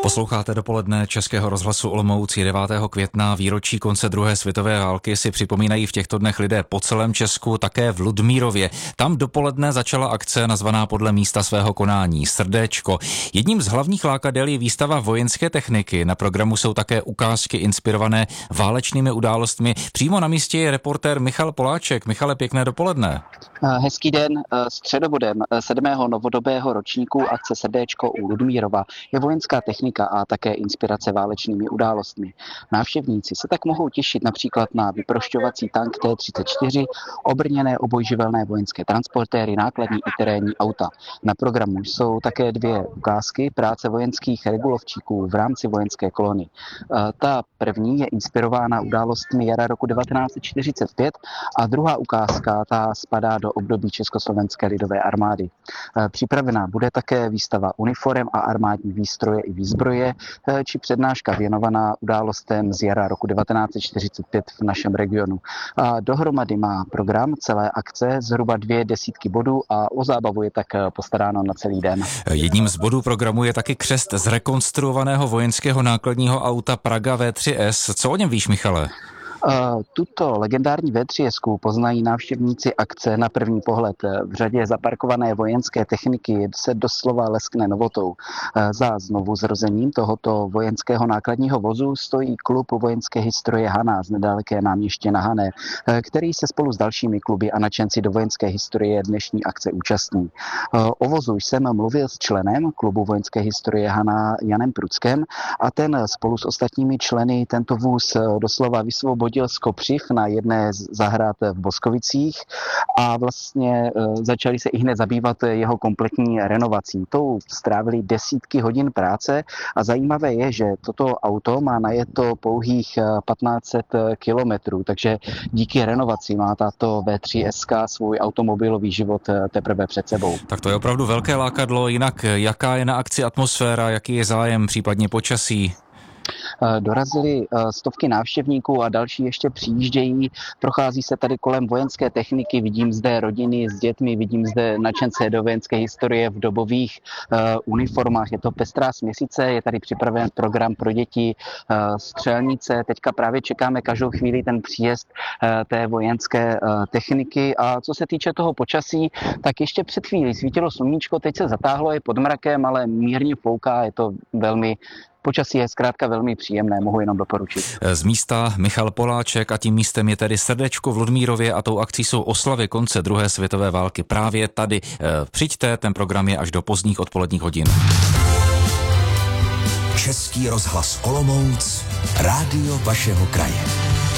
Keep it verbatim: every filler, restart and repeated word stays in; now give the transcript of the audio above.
Posloucháte dopoledne Českého rozhlasu Olomouc. devátého května, výročí konce druhé světové války, si připomínají v těchto dnech lidé po celém Česku, také v Ludmírově. Tam dopoledne začala akce nazvaná podle místa svého konání Srdéčko. Jedním z hlavních lákadel je výstava vojenské techniky. Na programu jsou také ukázky inspirované válečnými událostmi. Přímo na místě je reportér Michal Poláček. Michale, pěkné dopoledne. Hezký den. Středobodem sedmého novodobého ročníku akce Srdéčko u Ludmírova je vojenská technika a také inspirace válečnými událostmi. Návštěvníci se tak mohou těšit například na vyprošťovací tank T třicet čtyři, obrněné obojživelné vojenské transportéry, nákladní i terénní auta. Na programu jsou také dvě ukázky práce vojenských regulovčíků v rámci vojenské kolony. Ta první je inspirována událostmi jara roku devatenáct set čtyřicet pět a druhá ukázka ta spadá do období Československé lidové armády. Připravená bude také výstava uniforem a armádní výstroje i výzbroje, či přednáška věnovaná událostem z jara roku devatenáct set čtyřicet pět v našem regionu. A dohromady má program celé akce zhruba dvě desítky bodů a o zábavu je tak postaráno na celý den. Jedním z bodů programu je taky křest zrekonstruovaného vojenského nákladního auta Praga V tři S. Co o něm víš, Michale? Tuto legendární V tři S poznají návštěvníci akce na první pohled. V řadě zaparkované vojenské techniky se doslova leskne novotou. Za znovu zrozením tohoto vojenského nákladního vozu stojí klub vojenské historie Haná z nedaleké náměště na Hané, který se spolu s dalšími kluby a nadšenci do vojenské historie dnešní akce účastní. O vozu jsem mluvil s členem klubu vojenské historie Haná Janem Pruckem a ten spolu s ostatními členy tento vůz doslova vysvobodil z kopřiv na jedné z zahrad v Boskovicích a vlastně začali se i hned zabývat jeho kompletní renovací. Tou strávili desítky hodin práce a zajímavé je, že toto auto má najeto pouhých patnáct set kilometrů, takže díky renovaci má tato V tři S svůj automobilový život teprve před sebou. Tak to je opravdu velké lákadlo. Jinak jaká je na akci atmosféra, jaký je zájem, případně počasí? Dorazili stovky návštěvníků a další ještě přijíždějí. Prochází se tady kolem vojenské techniky, vidím zde rodiny s dětmi, vidím zde nadšence do vojenské historie v dobových uniformách. Je to pestrá směsice, je tady připraven program pro děti, střelnice. Teďka právě čekáme každou chvíli ten příjezd té vojenské techniky. A co se týče toho počasí, tak ještě před chvílí svítilo sluníčko, teď se zatáhlo, je pod mrakem, ale mírně fouká, je to velmi Počasí je zkrátka velmi příjemné, mohu jenom doporučit. Z místa Michal Poláček a tím místem je tedy Srdéčko v Ludmírově a tou akcí jsou oslavy konce druhé světové války právě tady. Přijďte, ten program je až do pozdních odpoledních hodin. Český rozhlas Olomouc, rádio vašeho kraje.